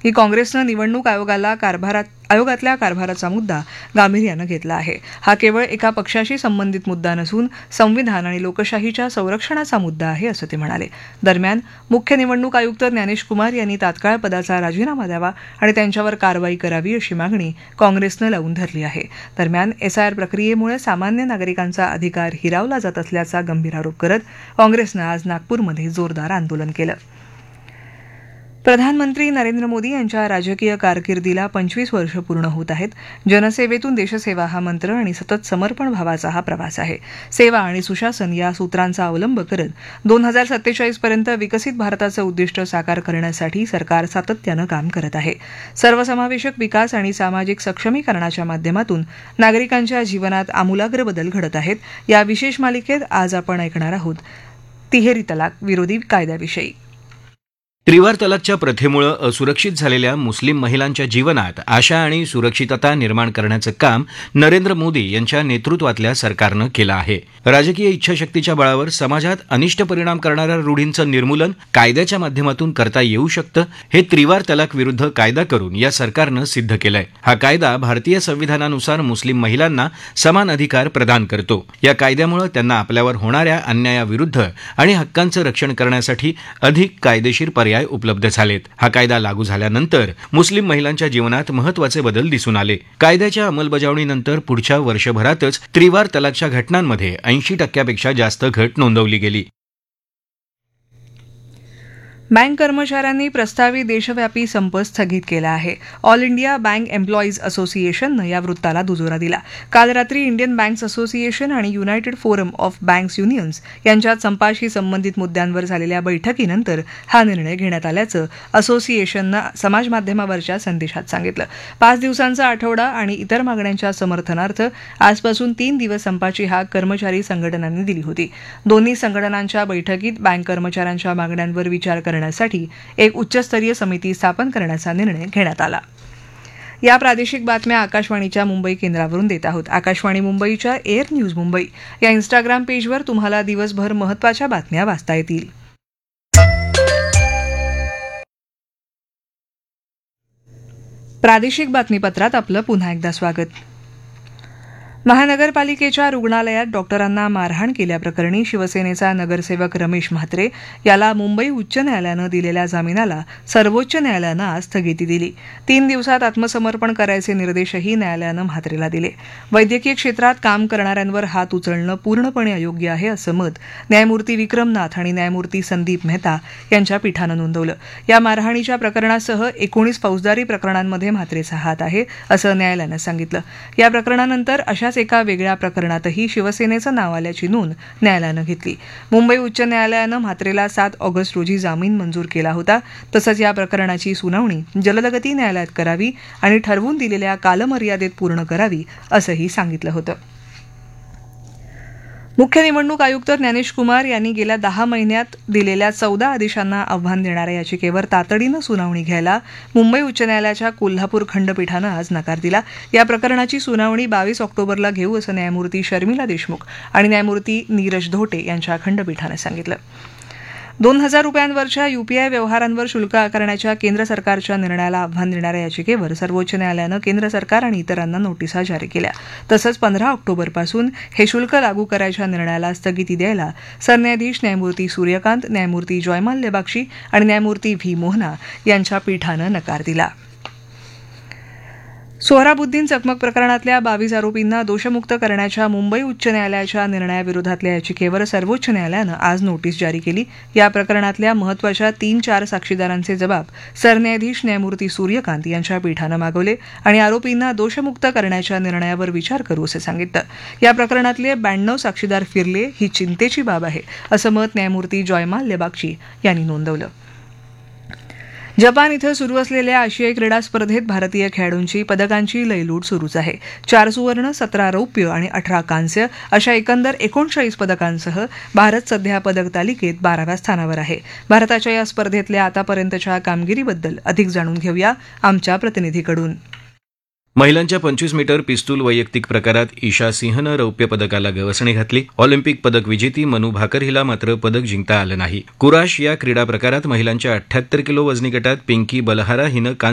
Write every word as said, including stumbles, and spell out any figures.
की काँग्रेसनं निवडणूक आयोगाला कारभारात आयोगातल्या कारभाराचा मुद्दा गांभीर्यानं घेतला आहे. हा केवळ एका पक्षाशी संबंधित मुद्दा नसून संविधान आणि लोकशाहीच्या संरक्षणाचा मुद्दा आहे असं ते म्हणाले. दरम्यान मुख्य निवडणूक आयुक्त ज्ञानेश कुमार यांनी तात्काळ पदाचा राजीनामा द्यावा आणि त्यांच्यावर कारवाई करावी अशी मागणी काँग्रेसनं लावून धरली आहे. दरम्यान एसआयआर प्रक्रियेमुळे सामान्य नागरिकांचा अधिकार हिरावला जात असल्याचा गंभीर आरोप करत काँग्रेसनं आज नागपूरमध्ये जोरदार आंदोलन केलं. प्रधानमंत्री नरेंद्र मोदी यांच्या राजकीय कारकिर्दीला पंचवीस वर्ष पूर्ण होत आहेत. जनसेवेतून देशसेवा हा मंत्र आणि सतत समर्पण भावाचा हा प्रवास आहे. सेवा आणि सुशासन या सूत्रांचा अवलंब करत दोन हजार सत्तेचाळीस पर्यंत विकसित भारताचं उद्दिष्ट साकार करण्यासाठी सरकार सातत्यानं काम करत आहे. सर्वसमावेशक विकास आणि सामाजिक सक्षमीकरणाच्या माध्यमातून नागरिकांच्या जीवनात आमूलाग्र बदल घडत आहेत. या विशेष मालिकेत आज आपण ऐकणार आहोत तिहेरी तलाक विरोधी कायद्याविषयी. त्रिवार तलाकच्या प्रथेमुळे असुरक्षित झालेल्या मुस्लिम महिलांच्या जीवनात आशा आणि सुरक्षितता निर्माण करण्याचं काम नरेंद्र मोदी यांच्या नेतृत्वातल्या सरकारनं केलं आहे. राजकीय इच्छाशक्तीच्या बळावर समाजात अनिष्ट परिणाम करणाऱ्या रूढींचं निर्मूलन कायद्याच्या माध्यमातून करता येऊ शकतं, हे त्रिवार तलाक विरुद्ध कायदा करून या सरकारनं सिद्ध केलंय. हा कायदा भारतीय संविधानानुसार मुस्लिम महिलांना समान अधिकार प्रदान करतो. या कायद्यामुळे त्यांना आपल्यावर होणाऱ्या अन्यायाविरुद्ध आणि हक्कांचं रक्षण करण्यासाठी अधिक कायदेशीर पर्याय उपलब्ध झालेत. हा कायदा लागू झाल्यानंतर मुस्लिम महिलांच्या जीवनात महत्वाचे बदल दिसून आले. कायद्याच्या अंमलबजावणीनंतर पुढच्या वर्षभरातच त्रिवार तलाकच्या घटनांमध्ये ऐंशी टक्क्यापेक्षा जास्त घट नोंदवली गेली. बँक कर्मचाऱ्यांनी प्रस्तावित देशव्यापी संप स्थगित केला आहे. ऑल इंडिया बँक एम्प्लॉईज असोसिएशननं या वृत्ताला दुजोरा दिला. काल रात्री इंडियन बँक्स असोसिएशन आणि United forum of banks unions यांच्यात संपाशी संबंधित मुद्द्यांवर झालेल्या बैठकीनंतर हा निर्णय घेण्यात आल्याचं असोसिएशननं समाजमाध्यमावरच्या संदेशात सांगितलं. पाच दिवसांचा आठवडा आणि इतर मागण्यांच्या समर्थनार्थ आजपासून तीन दिवस संपाची हाक कर्मचारी संघटनांनी दिली होती. दोन्ही संघटनांच्या बैठकीत बँक कर्मचाऱ्यांच्या मागण्यांवर विचार करण्यासाठी एक उच्चस्तरीय समिती स्थापन करण्याचा निर्णय घेण्यात आला. या प्रादेशिक बातम्या आकाशवाणीच्या मुंबई केंद्रावरून देत आहोत. आकाशवाणी मुंबईच्या एअर न्यूज मुंबई या इन्स्टाग्राम पेजवर तुम्हाला दिवसभर महत्त्वाच्या बातम्या वाचता येतील. प्रादेशिक बातमीपत्रात आपलं पुन्हा एकदा स्वागत. महानगरपालिकेच्या रुग्णालयात डॉक्टरांना मारहाण केल्याप्रकरणी शिवसेनेचा नगरसेवक रमेश म्हात्रे याला मुंबई उच्च न्यायालयानं दिलेल्या जामिनाला सर्वोच्च न्यायालयानं आज स्थगिती दिली. तीन दिवसात आत्मसमर्पण करायचे निर्देशही न्यायालयानं म्हात्रेला दिले. वैद्यकीय क्षेत्रात काम करणाऱ्यांवर हात उचलणं पूर्णपणे अयोग्य आहे असं मत न्यायमूर्ती विक्रमनाथ आणि न्यायमूर्ती संदीप मेहता यांच्या पीठानं नोंदवलं. या मारहाणीच्या प्रकरणासह एकोणीस फौजदारी प्रकरणांमध्ये म्हात्रेचा हात आहे असं न्यायालयानं सांगितलं. या प्रकरणानंतर अशा एका वेगळ्या प्रकरणातही शिवसेनेचं नाव आल्याची नोंद न्यायालयानं घेतली. मुंबई उच्च न्यायालयानं म्हात्रेला सात ऑगस्ट रोजी जामीन मंजूर केला होता. तसंच या प्रकरणाची सुनावणी जलदगती न्यायालयात करावी आणि ठरवून दिलेल्या कालमर्यादेत पूर्ण करावी असंही सांगितलं होतं. मुख्य निवडणूक आयुक्त ज्ञानेश कुमार यांनी गेल्या दहा महिन्यात दिलेल्या चौदा आदेशांना आव्हान देणाऱ्या याचिकेवर तातडीनं सुनावणी घ्यायला मुंबई उच्च न्यायालयाच्या कोल्हापूर खंडपीठानं आज नकार दिला. या प्रकरणाची सुनावणी बावीस ऑक्टोबरला घेऊ असं न्यायमूर्ती शर्मिला देशमुख आणि न्यायमूर्ती नीरज धोटे यांच्या खंडपीठानं सांगितलं. दोन हजार रुपयांवरच्या युपीआय व्यवहारांवर शुल्क आकारण्याच्या केंद्र सरकारच्या निर्णयाला आव्हान देणाऱ्या याचिकेवर सर्वोच्च न्यायालयानं केंद्र सरकार आणि इतरांना नोटिसा जारी केल्या. तसंच पंधरा ऑक्टोबरपासून हे शुल्क लागू करायच्या निर्णयाला स्थगिती द्यायला सरन्यायाधीश न्यायमूर्ती सूर्यकांत, न्यायमूर्ती जयमाल्य बाक्षी आणि न्यायमूर्ती व्ही मोहना यांच्या पीठानं नकार दिला. सोहराबुद्दीन चकमक प्रकरणातल्या बावीस आरोपींना दोषमुक्त करण्याच्या मुंबई उच्च न्यायालयाच्या निर्णयाविरोधातल्या याचिकेवर सर्वोच्च न्यायालयानं आज नोटीस जारी केली. या प्रकरणातल्या महत्त्वाच्या तीन चार साक्षीदारांचे जबाब सरन्यायाधीश न्यायमूर्ती सूर्यकांत यांच्या पीठानं मागवले आणि आरोपींना दोषमुक्त करण्याच्या निर्णयावर विचार करू असं सांगितलं. या प्रकरणातले ब्याण्णव साक्षीदार फिरले ही चिंतेची बाब आहे असं मत न्यायमूर्ती जयमाल्य बाक्षी यांनी नोंदवलं. जपान इथं सुरू असलेल्या आशियाई क्रीडा स्पर्धेत भारतीय खेळाडूंची पदकांची लयलूट सुरूच आहे. चार सुवर्ण, सतरा रौप्य आणि अठरा कांस्य अशा एकंदर एकोणचाळीस पदकांसह भारत सध्या पदक तालिकेत बाराव्या स्थानावर आहे. भारताच्या या स्पर्धेतल्या आतापर्यंतच्या कामगिरीबद्दल अधिक जाणून घेऊया आमच्या प्रतिनिधीकडून. महिलांच्या पंचवीस मीटर पिस्तूल वैयक्तिक प्रकारात ईशा सिंहनं रौप्य पदकाला गवसणी घातली. ऑलिम्पिक पदक विजेती मनू भाकर हिला मात्र पदक जिंकता आलं नाही. कुराश या क्रीडा प्रकारात महिलांच्या अठ्ठ्याहत्तर किलो वजनी गटात पिंकी बलहारा हिनं